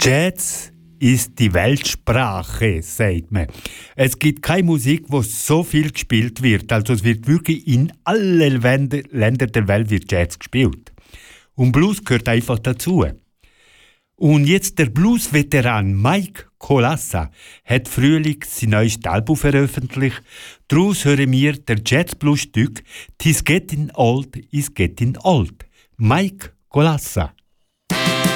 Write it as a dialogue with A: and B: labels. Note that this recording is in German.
A: Jazz ist die Weltsprache, sagt man. Es gibt keine Musik, wo so viel gespielt wird. Also es wird wirklich in allen Ländern der Welt wird Jazz gespielt. Und Blues gehört einfach dazu. Und jetzt der Blues-Veteran Mike Colassa hat frühling sein neues Album veröffentlicht. Daraus hören wir der Jazz-Blues-Stück «Tis Getting Old is Getting Old». Mike Colassa.